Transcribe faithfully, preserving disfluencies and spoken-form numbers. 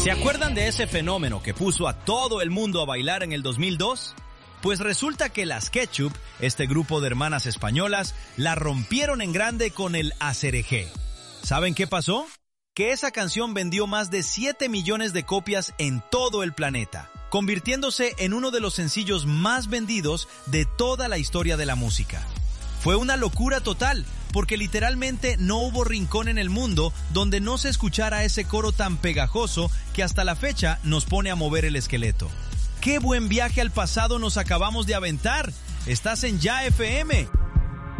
¿Se acuerdan de ese fenómeno que puso a todo el mundo a bailar en el dos mil dos? Pues resulta que las Ketchup, este grupo de hermanas españolas, la rompieron en grande con el Aserejé. ¿Saben qué pasó? Que esa canción vendió más de siete millones de copias en todo el planeta, convirtiéndose en uno de los sencillos más vendidos de toda la historia de la música. Fue una locura total, porque literalmente no hubo rincón en el mundo donde no se escuchara ese coro tan pegajoso que hasta la fecha nos pone a mover el esqueleto. ¡Qué buen viaje al pasado nos acabamos de aventar! Estás en Ya F M